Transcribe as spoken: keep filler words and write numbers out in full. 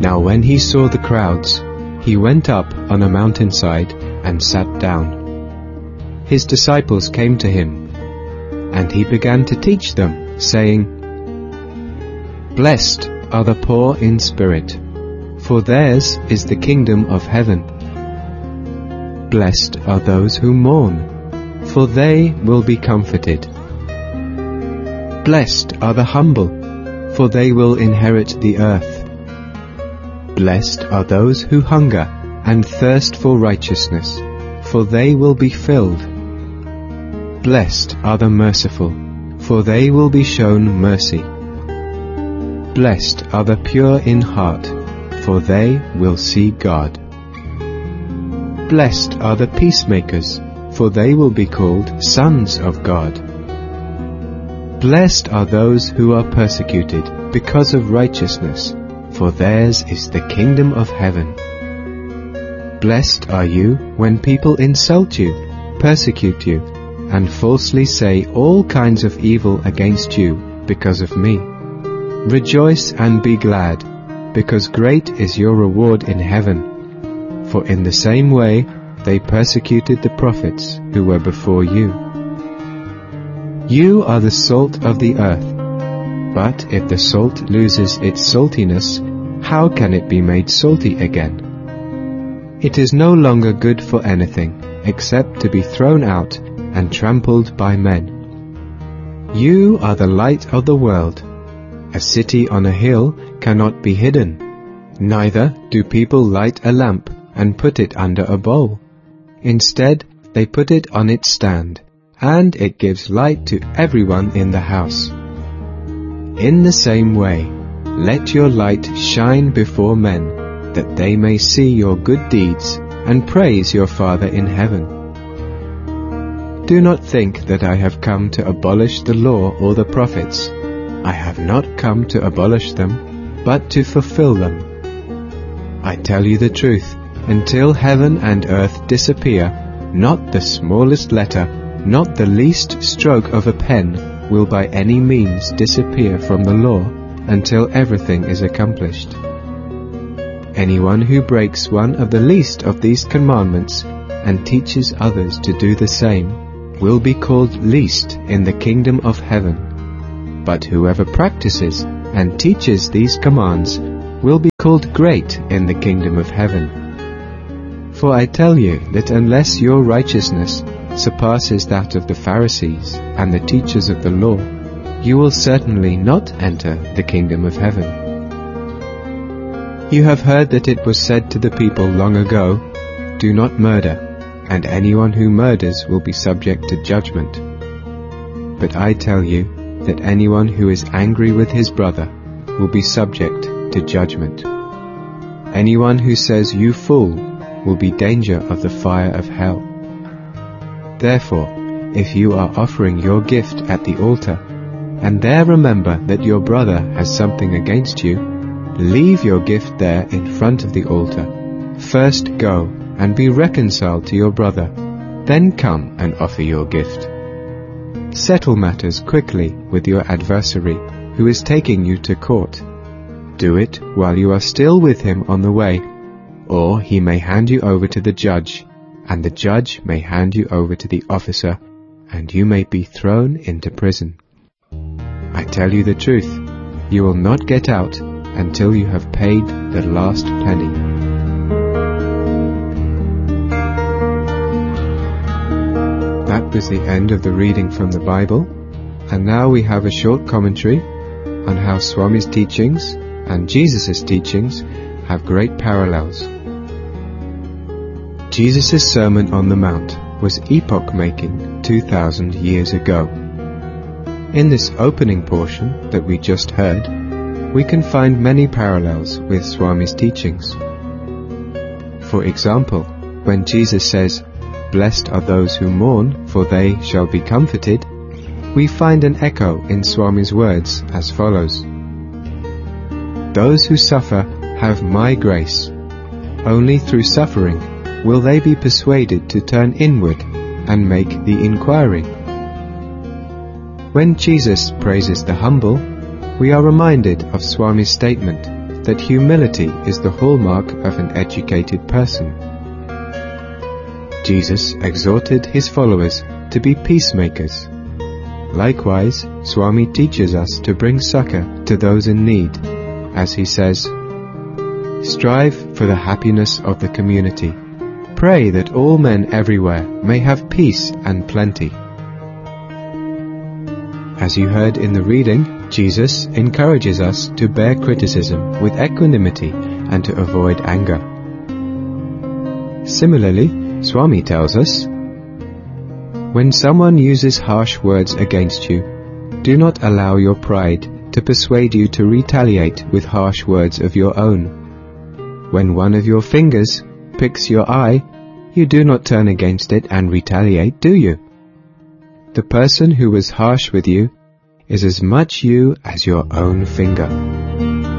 Now when he saw the crowds, he went up on a mountainside and sat down. His disciples came to him, and he began to teach them, saying, "Blessed are the poor in spirit, for theirs is the kingdom of heaven. Blessed are those who mourn, for they will be comforted. Blessed are the humble, for they will inherit the earth. Blessed are those who hunger and thirst for righteousness, for they will be filled. Blessed are the merciful, for they will be shown mercy. Blessed are the pure in heart, for they will see God. Blessed are the peacemakers, for they will be called sons of God. Blessed are those who are persecuted because of righteousness, for theirs is the kingdom of heaven. Blessed are you when people insult you, persecute you, and falsely say all kinds of evil against you because of me. Rejoice and be glad, because great is your reward in heaven. For in the same way they persecuted the prophets who were before you. You are the salt of the earth. But if the salt loses its saltiness, how can it be made salty again? It is no longer good for anything, except to be thrown out and trampled by men. You are the light of the world. A city on a hill cannot be hidden. Neither do people light a lamp and put it under a bowl. Instead, they put it on its stand, and it gives light to everyone in the house. In the same way, let your light shine before men, that they may see your good deeds and praise your Father in heaven. Do not think that I have come to abolish the law or the prophets. I have not come to abolish them, but to fulfill them. I tell you the truth, until heaven and earth disappear, not the smallest letter, not the least stroke of a pen will by any means disappear from the law until everything is accomplished. Anyone who breaks one of the least of these commandments and teaches others to do the same will be called least in the kingdom of heaven. But whoever practices and teaches these commands will be called great in the kingdom of heaven. For I tell you that unless your righteousness surpasses that of the Pharisees and the teachers of the law, you will certainly not enter the kingdom of heaven. You have heard that it was said to the people long ago, "Do not murder, and anyone who murders will be subject to judgment." But I tell you that anyone who is angry with his brother will be subject to judgment. Anyone who says, "You fool," will be danger of the fire of hell. Therefore, if you are offering your gift at the altar, and there remember that your brother has something against you, leave your gift there in front of the altar. First go and be reconciled to your brother, then come and offer your gift. Settle matters quickly with your adversary who is taking you to court. Do it while you are still with him on the way, or he may hand you over to the judge, and the judge may hand you over to the officer, and you may be thrown into prison. I tell you the truth, you will not get out until you have paid the last penny. That was the end of the reading from the Bible, and now we have a short commentary on how Swami's teachings and Jesus' teachings have great parallels. Jesus' Sermon on the Mount was epoch-making two thousand years ago. In this opening portion that we just heard, we can find many parallels with Swami's teachings. For example, when Jesus says, "Blessed are those who mourn, for they shall be comforted," we find an echo in Swami's words as follows. "Those who suffer have my grace. Only through suffering will they be persuaded to turn inward and make the inquiry." When Jesus praises the humble, we are reminded of Swami's statement that humility is the hallmark of an educated person. Jesus exhorted his followers to be peacemakers. Likewise, Swami teaches us to bring succor to those in need, as he says, "Strive for the happiness of the community. Pray that all men everywhere may have peace and plenty." As you heard in the reading, Jesus encourages us to bear criticism with equanimity and to avoid anger. Similarly, Swami tells us, when someone uses harsh words against you, do not allow your pride to persuade you to retaliate with harsh words of your own. When one of your fingers picks your eye, you do not turn against it and retaliate, do you? The person who was harsh with you is as much you as your own finger.